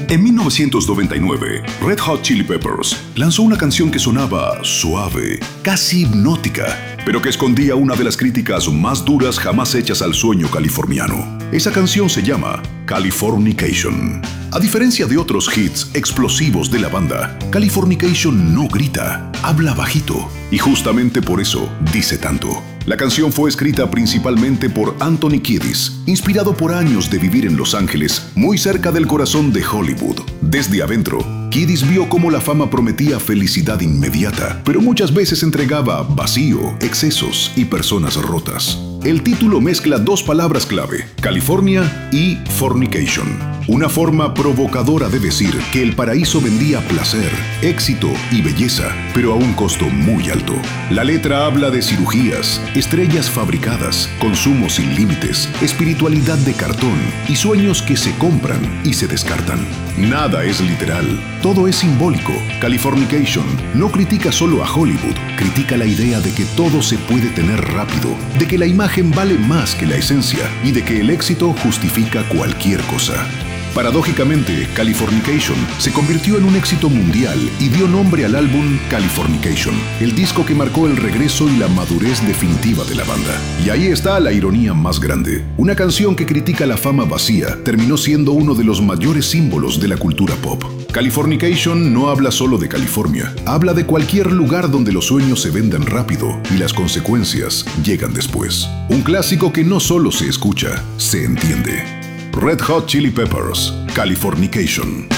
En 1999, Red Hot Chili Peppers lanzó una canción que sonaba suave, casi hipnótica, pero que escondía una de las críticas más duras jamás hechas al sueño californiano. Esa canción se llama Californication. A diferencia de otros hits explosivos de la banda, Californication no grita, habla bajito, y justamente por eso dice tanto. La canción fue escrita principalmente por Anthony Kiedis, inspirado por años de vivir en Los Ángeles, muy cerca del corazón de Hollywood. Desde adentro, Kiedis vio cómo la fama prometía felicidad inmediata, pero muchas veces entregaba vacío, excesos y personas rotas. El título mezcla dos palabras clave, California y fornication, una forma provocadora de decir que el paraíso vendía placer, éxito y belleza, pero a un costo muy alto. La letra habla de cirugías, estrellas fabricadas, consumo sin límites, espiritualidad de cartón y sueños que se compran y se descartan. Nada es literal, todo es simbólico. Californication no critica solo a Hollywood, critica la idea de que todo se puede tener rápido, de que la imagen vale más que la esencia y de que el éxito justifica cualquier cosa. Paradójicamente, Californication se convirtió en un éxito mundial y dio nombre al álbum Californication, el disco que marcó el regreso y la madurez definitiva de la banda. Y ahí está la ironía más grande. Una canción que critica la fama vacía terminó siendo uno de los mayores símbolos de la cultura pop. Californication no habla solo de California, habla de cualquier lugar donde los sueños se venden rápido y las consecuencias llegan después. Un clásico que no solo se escucha, se entiende. Red Hot Chili Peppers, Californication.